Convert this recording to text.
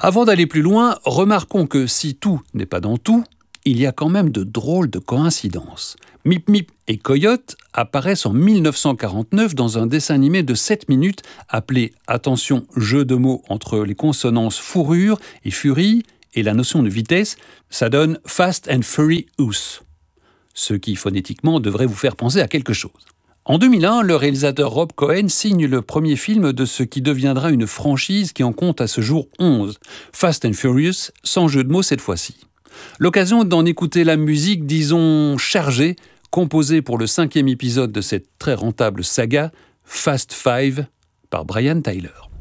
Avant d'aller plus loin, remarquons que si tout n'est pas dans tout, il y a quand même de drôles de coïncidences. Mip Mip et Coyote apparaissent en 1949 dans un dessin animé de 7 minutes appelé, attention, jeu de mots entre les consonances fourrure et furie et la notion de vitesse, ça donne Fast and Furious, ce qui phonétiquement devrait vous faire penser à quelque chose. En 2001, le réalisateur Rob Cohen signe le premier film de ce qui deviendra une franchise qui en compte à ce jour 11, Fast and Furious, sans jeu de mots cette fois-ci. L'occasion d'en écouter la musique, disons, chargée, composée pour le 5e épisode de cette très rentable saga, Fast Five, par Brian Tyler.